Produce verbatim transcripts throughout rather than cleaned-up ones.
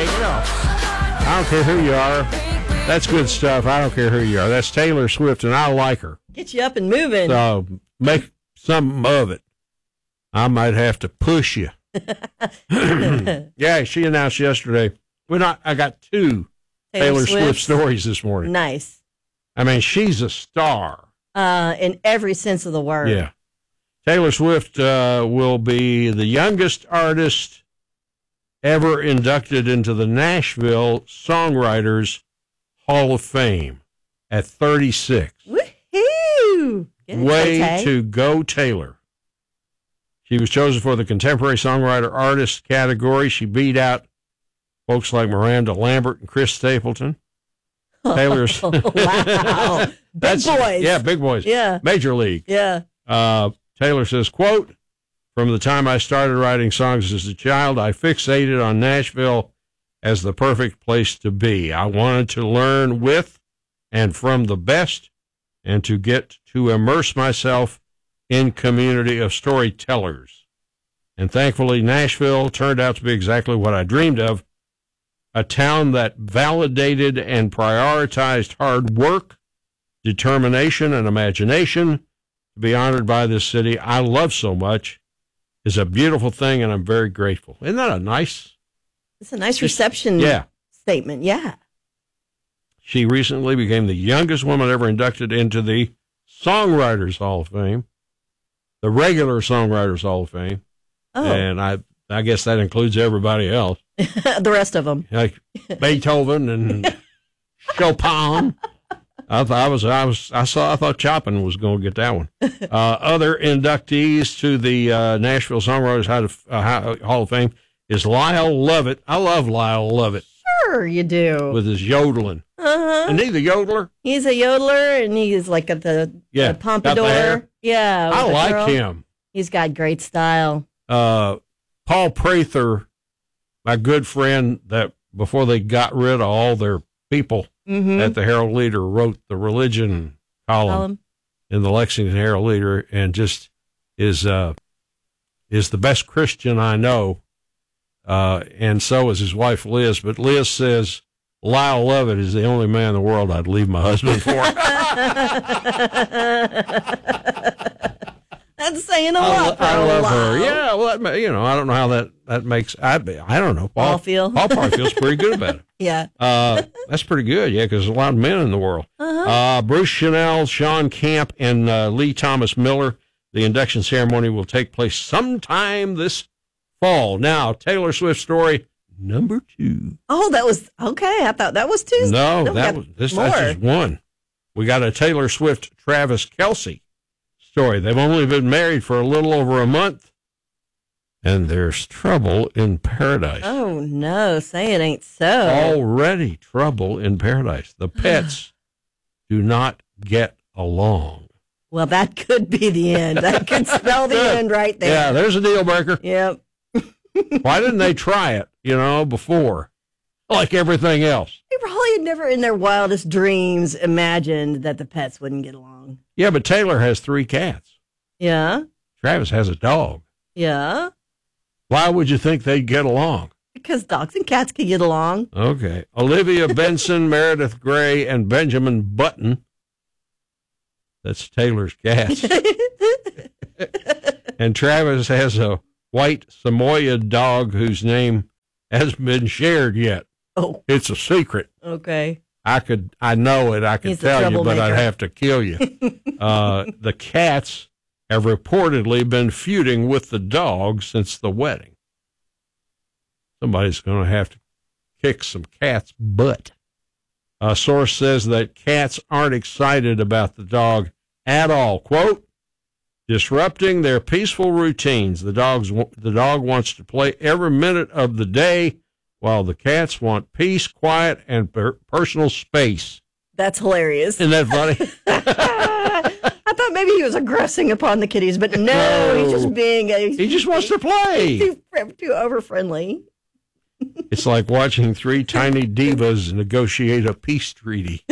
Shake it off. I don't care who you are. That's good stuff. I don't care who you are. That's Taylor Swift, and I like her. Get you up and moving. So make something of it. I might have to push you. Yeah, she announced yesterday. We're not. I got two Taylor, Taylor Swift. Swift stories this morning. Nice. I mean, she's a star. Uh, in every sense of the word. Yeah. Taylor Swift uh, will be the youngest artist ever inducted into the Nashville Songwriters Hall of Fame at thirty-six. Woohoo! Way to go, Taylor. She was chosen for the Contemporary Songwriter Artist category. She beat out folks like Miranda Lambert and Chris Stapleton. Taylor's oh, wow. Big boys. Yeah, big boys. Yeah. Major league. Yeah. Uh, Taylor says, quote, "From the time I started writing songs as a child, I fixated on Nashville as the perfect place to be. I wanted to learn with and from the best and to get to immerse myself in community of storytellers. And thankfully, Nashville turned out to be exactly what I dreamed of, a town that validated and prioritized hard work, determination, and imagination. To be honored by this city I love so much is a beautiful thing, and I'm very grateful." Isn't that a nice... It's a nice reception yeah. statement, yeah. She recently became the youngest woman ever inducted into the Songwriters Hall of Fame, the regular Songwriters Hall of Fame, oh. and I I guess that includes everybody else. The rest of them. Like Beethoven and Chopin. I thought I was, I was, I saw, I thought Chopin was going to get that one. Uh, other inductees to the uh, Nashville Songwriters Hall of Fame is Lyle Lovett. I love Lyle Lovett. Sure, you do. With his yodeling. Uh-huh. Isn't he the yodeler? He's a yodeler, and he's like at the, yeah, the pompadour. Yeah, I like girl. him. He's got great style. Uh, Paul Prather, my good friend, that before they got rid of all their people mm-hmm. at the Herald Leader, wrote the religion column, column in the Lexington Herald Leader, and just is uh, is the best Christian I know. Uh, and so is his wife, Liz. But Liz says Lyle Lovett is the only man in the world I'd leave my husband for. That's saying a lot for I, I love Lyle. her. Yeah, well, that, you know, I don't know how that, that makes, I, I don't know. Paul, Paul feel? Paul probably feels pretty good about it. Yeah. Uh, that's pretty good, yeah, because there's a lot of men in the world. Uh-huh. Uh, Bruce Chanel, Sean Camp, and uh, Lee Thomas Miller. The induction ceremony will take place sometime this fall. Now, Taylor Swift story number two. Oh, that was, okay. I thought that was two. No, no that was, this, that's just one. We got a Taylor Swift, Travis Kelce story. They've only been married for a little over a month, and there's trouble in paradise. Oh, no, say it ain't so. Already trouble in paradise. The pets do not get along. Well, that could be the end. That could spell the end right there. Yeah, there's a deal breaker. Yep. Why didn't they try it, you know, before? Like everything else. They probably had never in their wildest dreams imagined that the pets wouldn't get along. Yeah, but Taylor has three cats. Yeah. Travis has a dog. Yeah. Why would you think they'd get along? Because dogs and cats can get along. Okay. Olivia Benson, Meredith Grey, and Benjamin Button. That's Taylor's cats. And Travis has a white Samoyed dog whose name hasn't been shared yet. Oh. It's a secret. Okay. I could, I know it, I could He's tell you, but I'd have to kill you. uh, the cats have reportedly been feuding with the dog since the wedding. Somebody's going to have to kick some cat's butt. A source says that cats aren't excited about the dog at all. Quote, disrupting their peaceful routines. The dog's, the dog wants to play every minute of the day, while the cats want peace, quiet, and per- personal space. That's hilarious. Isn't that funny? I thought maybe he was aggressing upon the kitties, but no, no. he's just being a... He just wants to play. Too, too over-friendly. It's like watching three tiny divas negotiate a peace treaty.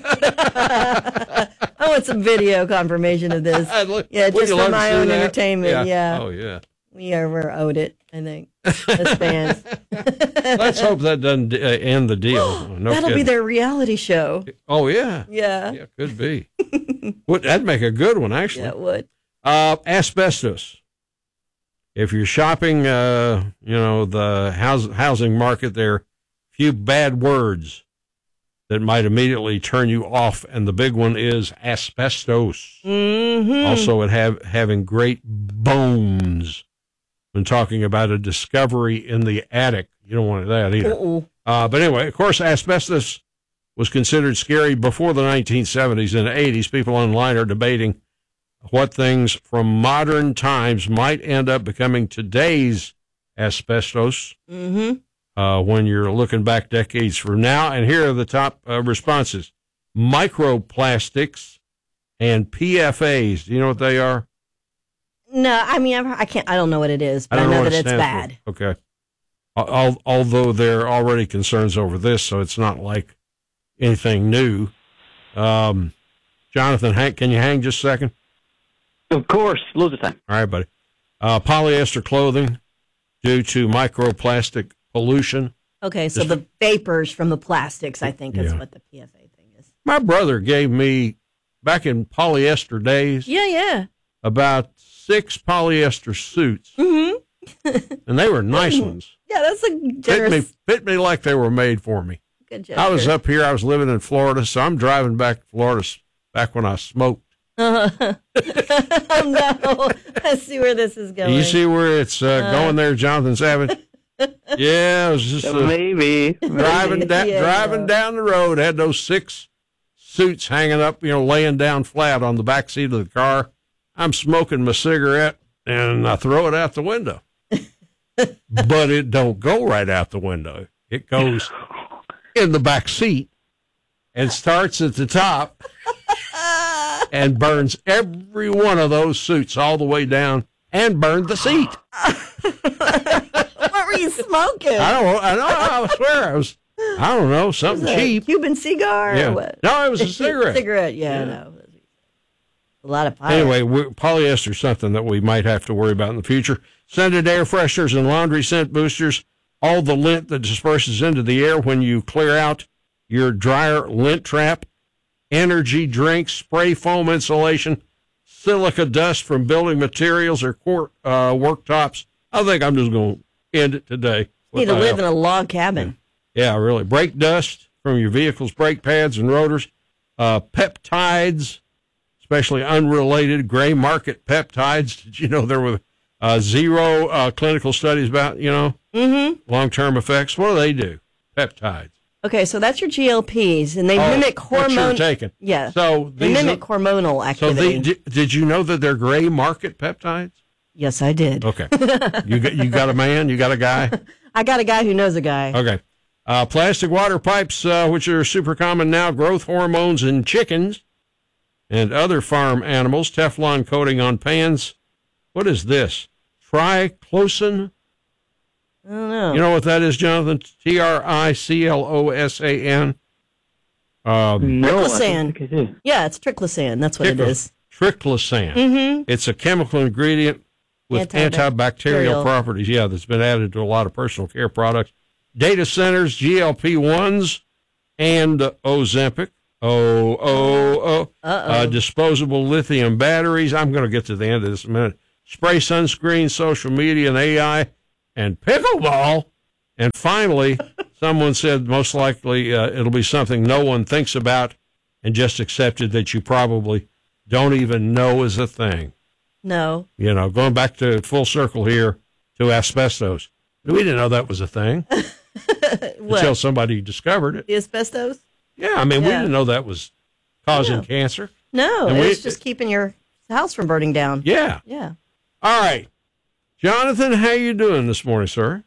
I want some video confirmation of this. Look, yeah, just for my own that? entertainment. Yeah. yeah. Oh, yeah. we ever owed it, I think, as fans. Let's hope that doesn't uh, end the deal. No That'll kidding. be their reality show. Oh, yeah. Yeah. Yeah, could be. Would that'd make a good one, actually. Yeah, it would. Uh, asbestos. If you're shopping, uh, you know, the house, housing market, there are a few bad words that might immediately turn you off, and the big one is asbestos. Mm-hmm. Also, it have having great bones. When talking about a discovery in the attic, you don't want that either. Uh-uh. Uh, but anyway, of course, asbestos was considered scary before the nineteen seventies and eighties. People online are debating what things from modern times might end up becoming today's asbestos. Mm-hmm. Uh, when you're looking back decades from now. And here are the top uh, responses. Microplastics and P F As. Do you know what they are? No, I mean, I've, I can't, I don't know what it is, but I, I know what that it it's stands bad. for. Okay. Al- although there are already concerns over this, so it's not like anything new. Um, Jonathan, hang, can you hang just a second? Of course, loads of time. All right, buddy. Uh, polyester clothing due to microplastic pollution. Okay, so Just, the vapors from the plastics, I think, is Yeah. what the P F A thing is. My brother gave me, back in polyester days, Yeah, yeah. about six polyester suits, Mm-hmm. and they were nice ones. Yeah, that's a Fit generous, me, fit me like they were made for me. good gesture. I was up here. I was living in Florida, so I'm driving back to Florida s- back when I smoked. Uh-huh. Oh, no. I see where this is going. You see where it's uh, going there, Jonathan Savage? Yeah, I was just uh, Maybe. driving, maybe. da- Yeah, driving yeah. down the road, had those six suits hanging up, you know, laying down flat on the back seat of the car. I'm smoking my cigarette, and I throw it out the window. But it don't go right out the window. It goes in the back seat and starts at the top and burns every one of those suits all the way down and burned the seat. What were you smoking? I don't I know. I swear I was, I don't know, something Was it a cheap. Cuban cigar Yeah. or what? No, it was a cigarette. Cigarette, yeah, Yeah. no. A lot of fire. Anyway, we, polyester is something that we might have to worry about in the future. Scented air fresheners and laundry scent boosters, all the lint that disperses into the air when you clear out your dryer lint trap, energy drinks, spray foam insulation, silica dust from building materials or court, uh, worktops. I think I'm just going to end it today. You need to live in a log cabin. Yeah, really. Brake dust from your vehicle's brake pads and rotors, uh, peptides, especially unrelated gray market peptides. Did you know there were uh, zero uh, clinical studies about, you know, Mm-hmm. long-term effects? What do they do? Peptides. Okay, so that's your G L Ps, and they Oh, mimic what you're hormone. taking. Yeah. So They these mimic are, hormonal so activity. the, did, did you know that they're gray market peptides? Yes, I did. Okay. you got you got a man, you got a guy. I got a guy who knows a guy. Okay. Uh, plastic water pipes, uh, which are super common now, growth hormones in chickens and other farm animals, Teflon coating on pans. What is this? Triclosan? I don't know. You know what that is, Jonathan? T R I C L O S A N. Um, No, I Triclosan. don't think I do. Yeah, it's triclosan. That's what it Triclo- is. Triclosan. Mm-hmm. It's a chemical ingredient with antibacterial Antibacterial. properties. Yeah, that's been added to a lot of personal care products. Data centers, G L P ones, and uh, Ozempic. Oh, oh, oh. Uh-oh. Uh, disposable lithium batteries. I'm going to get to the end of this in a minute. Spray sunscreen, social media, and A I, and pickleball. And finally, someone said most likely uh, it'll be something no one thinks about and just accepted that you probably don't even know is a thing. No. You know, going back to full circle here to asbestos. We didn't know that was a thing What? until somebody discovered it. The asbestos? Yeah, I mean, we Yeah. didn't know that was causing Yeah. cancer. No, And it's we- just keeping your house from burning down. Yeah. Yeah. All right. Jonathan, how you doing this morning, sir?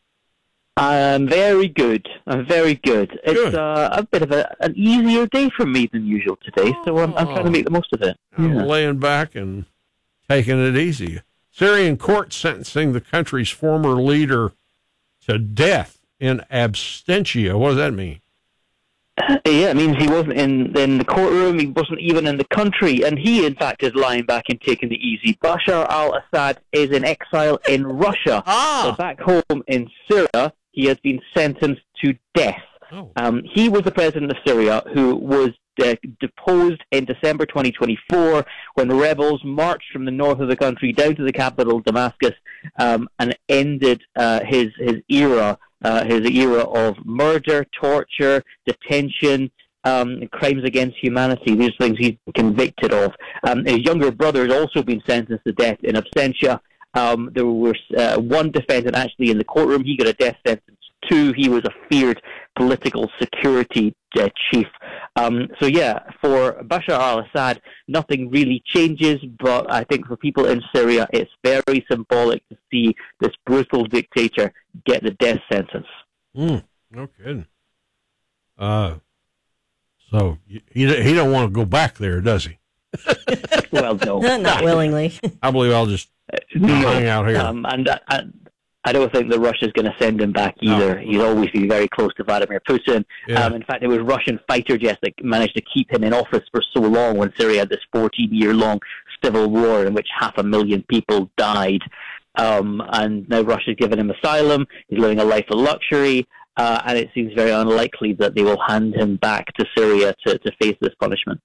I'm very good. I'm very good. It's Good. Uh, a bit of a, an easier day for me than usual today, so I'm, I'm trying to make the most of it. I'm Yeah. laying back and taking it easy. Syrian court sentencing the country's former leader to death in absentia. What does that mean? Yeah, it means he wasn't in, in the courtroom, he wasn't even in the country, and he, in fact, is lying back and taking it easy. Bashar al-Assad is in exile in Russia. Ah. So back home in Syria, he has been sentenced to death. Oh. Um, he was the president of Syria who was uh, deposed in December twenty twenty-four when the rebels marched from the north of the country down to the capital, Damascus, um, and ended uh, his, his era Uh, his era of murder, torture, detention, um, crimes against humanity. These things he's convicted of. Um, his younger brother has also been sentenced to death in absentia. Um, there was uh, one defendant actually in the courtroom. He got a death sentence too. He was a feared political security uh, chief. Um, so yeah, for Bashar al-Assad, nothing really changes, but I think for people in Syria, it's very symbolic to see this brutal dictator get the death sentence. Mm, no kidding. Uh, so he he don't want to go back there, does he? Well, no. Not willingly. I believe I'll just no. hang out here. Um, and I, I don't think that Russia's going to send him back either. No. He's always been very close to Vladimir Putin. Yeah. Um, in fact, it was Russian fighter jets that managed to keep him in office for so long when Syria had this fourteen-year-long civil war in which half a million people died. Um, and now Russia's given him asylum. He's living a life of luxury. Uh, and it seems very unlikely that they will hand him back to Syria to, to face this punishment.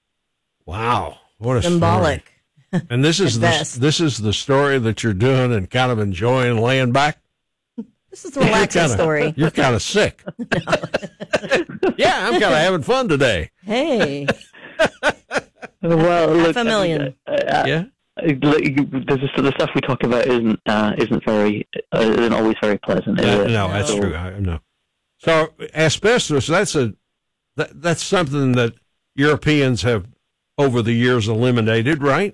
Wow. What a Symbolic. story. And this is At the, best. this is the story that you're doing and kind of enjoying laying back? This is the relaxing You're kinda- story. You're kind of sick. Yeah, I'm kind of having fun today. Hey, Well, half look, a million. Uh, uh, Yeah. Look, the, the stuff we talk about isn't uh, isn't very uh, isn't always very pleasant. Is Uh, it? no, that's So- true. I know. So asbestos, that's a that, that's something that Europeans have over the years eliminated, right?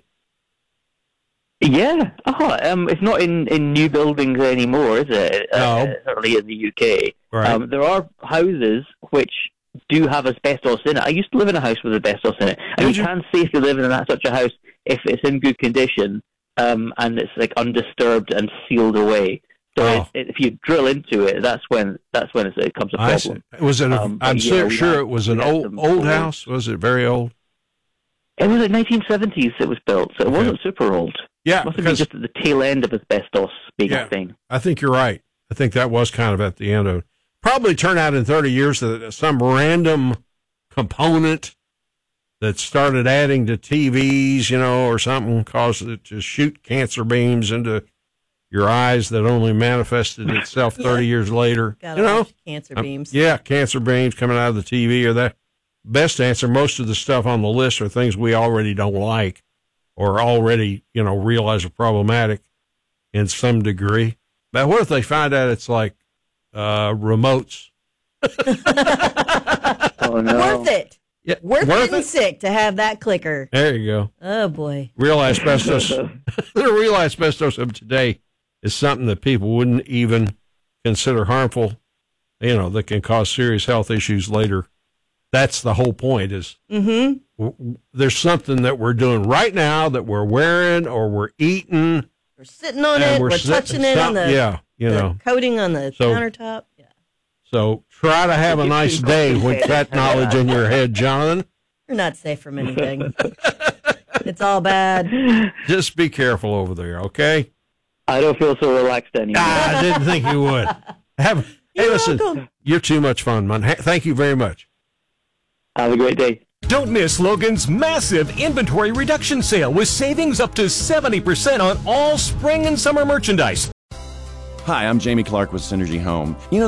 Yeah, uh um, it's not in, in new buildings anymore, is it? No. Uh, certainly in the U K. Right. Um, there are houses which do have asbestos in it. I used to live in a house with asbestos in it, and Did you you? can safely live in that, such a house if it's in good condition um, and it's like undisturbed and sealed away. So Oh. it, it, if you drill into it, that's when that's when it's, it becomes a I see. problem. Was it? A, Um, I'm but so yeah, we sure had- it was we an had old some old old- house. Was it very old? It was like nineteen seventies it was built, so it Okay. wasn't super old. Yeah, Must have been because just at the tail end of asbestos being Yeah. a thing. I think you're right. I think that was kind of at the end of it. Probably turned out in thirty years that some random component that started adding to T Vs, you know, or something caused it to shoot cancer beams into your eyes that only manifested itself thirty years later. Gotta you know, watch cancer Um, beams. yeah, cancer beams coming out of the T V or that. Best answer, most of the stuff on the list are things we already don't like or already, you know, realize are problematic in some degree. But what if they find out it's like uh, remotes? Oh no! Worth it. Yeah, Worth, worth getting it? sick to have that clicker. There you go. Oh boy. Real asbestos. The real asbestos of today is something that people wouldn't even consider harmful, you know, that can cause serious health issues later. That's the whole point is Mm-hmm. w- w- there's something that we're doing right now that we're wearing or we're eating. We're sitting on and it. We're, sit- touching it on some- the, yeah, you the know. coating on the So- countertop. Yeah. So try to have a nice day with that knowledge in your head, Jonathan. You're not safe from anything. It's all bad. Just be careful over there, okay? I don't feel so relaxed anymore. Ah, I didn't think you would. Have, hey, You're listen, welcome. you're too much fun, man. Ha- Thank you very much. Have a great day. Don't miss Logan's massive inventory reduction sale with savings up to seventy percent on all spring and summer merchandise. Hi, I'm Jamie Clark with Synergy Home. You know,